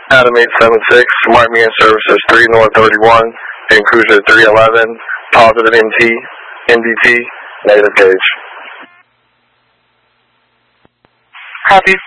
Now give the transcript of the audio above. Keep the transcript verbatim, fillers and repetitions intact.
Adam eight seven six, Smart Meter Services three North thirty-one, and Cruiser three eleven, positive N T, N D T, negative gauge. Copy.